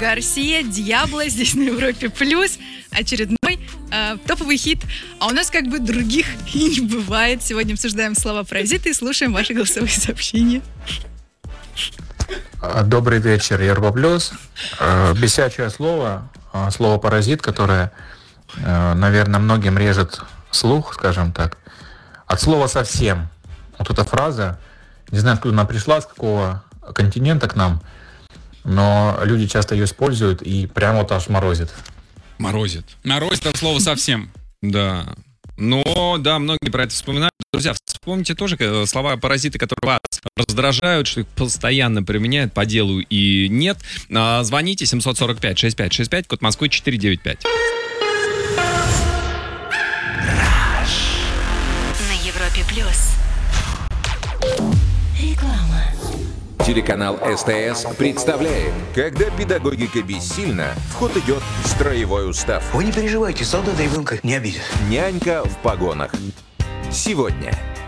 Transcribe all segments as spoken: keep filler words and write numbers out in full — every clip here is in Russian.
Гарсия, Диабло, здесь на Европе Плюс. Очередной э, топовый хит. А у нас как бы других и не бывает. Сегодня обсуждаем слова-паразиты и слушаем ваши голосовые сообщения. Добрый вечер, Европа Плюс. Бесячее слово, слово «паразит», которое, наверное, многим режет слух, скажем так. От слова «совсем». Вот эта фраза, не знаю, откуда она пришла, с какого континента к нам, но люди часто ее используют и прямо вот аж морозит. Морозит. Морозит от слова «совсем». Да. Но, да, многие про это вспоминают. Друзья, вспомните тоже слова паразиты, которые вас раздражают, что их постоянно применяют по делу и нет. Звоните семь сорок пять шестьдесят пять шестьдесят пять, код Москвы четыреста девяносто пять. На Европе Плюс. Реклама. Телеканал СТС представляет. Когда педагогика бессильна, в ход идет строевой устав. Вы не переживайте, солдат ребенка не обидит. Нянька в погонах. Сегодня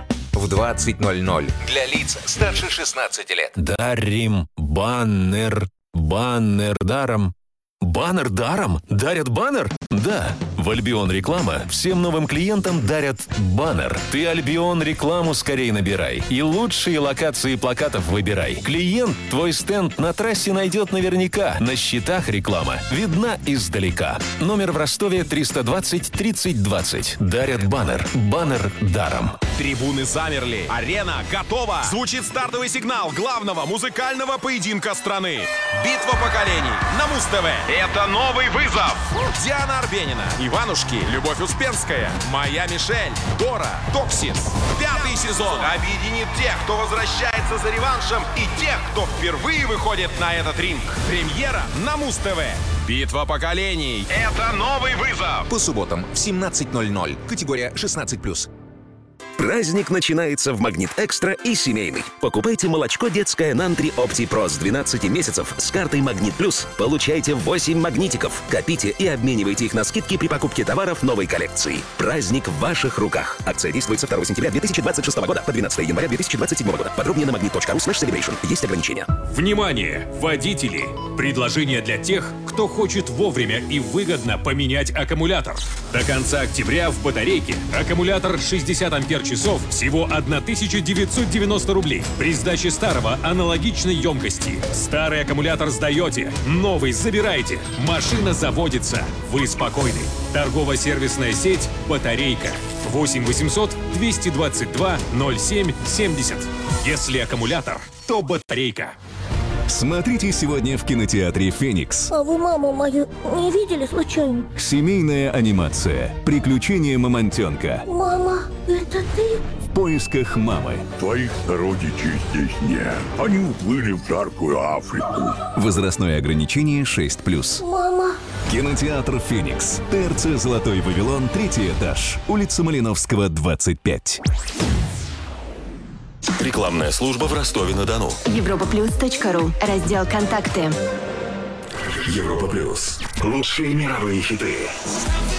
в двадцать ноль ноль для лиц старше шестнадцати лет. Дарим баннер, баннер даром. Баннер даром? Дарят баннер? Да. В Альбион Реклама всем новым клиентам дарят баннер. Ты Альбион Рекламу скорее набирай. И лучшие локации плакатов выбирай. Клиент твой стенд на трассе найдет наверняка. На счетах реклама видна издалека. Номер в Ростове триста двадцать тридцать двадцать. Дарят баннер. Баннер даром. Трибуны замерли. Арена готова. Звучит стартовый сигнал главного музыкального поединка страны. Битва поколений на Муз-ТВ. Это новый вызов. Диана Арбенина, Иванушки, Любовь Успенская, Моя Мишель, Дора, Токсис. Пятый сезон объединит тех, кто возвращается за реваншем, и тех, кто впервые выходит на этот ринг. Премьера на Муз-ТВ. Битва поколений. Это новый вызов. По субботам в семнадцать ноль ноль. Категория шестнадцать плюс. Праздник начинается в Магнит Экстра и семейный. Покупайте молочко детское Нантри Опти Про с двенадцати месяцев с картой Магнит Плюс. Получайте восемь магнитиков. Копите и обменивайте их на скидки при покупке товаров новой коллекции. Праздник в ваших руках. Акция действует со второго сентября две тысячи двадцать шестого года по двенадцатого января две тысячи двадцать седьмого года. Подробнее на магнит точка ру слэш селебрейшн. Есть ограничения. Внимание, водители! Предложение для тех, кто хочет вовремя и выгодно поменять аккумулятор. До конца октября в батарейке аккумулятор шестьдесят ампер-часов всего тысяча девятьсот девяносто рублей. При сдаче старого аналогичной емкости. Старый аккумулятор сдаете, новый забираете. Машина заводится. Вы спокойны. Торгово-сервисная сеть «Батарейка». восемь восемьсот двести двадцать два ноль семь семьдесят. Если аккумулятор, то батарейка. Смотрите сегодня в кинотеатре «Феникс». А вы маму мою не видели случайно? Семейная анимация. Приключения мамонтенка. Мама, это ты? В поисках мамы. Твоих сородичей здесь нет. Они уплыли в жаркую Африку. Возрастное ограничение шесть плюс. Мама. Кинотеатр «Феникс». ТРЦ «Золотой Вавилон», третий этаж. Улица Малиновского, двадцать пять. Рекламная служба в Ростове-на-Дону. европа плюс точка ру. Раздел «Контакты». Европа Плюс. Лучшие мировые хиты.